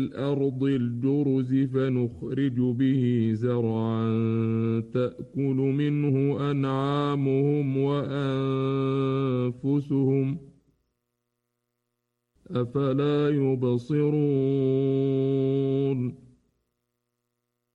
الأرض الجرز فنخرج به زرعا تأكل منه أنعامهم وأنفسهم أفلا يبصرون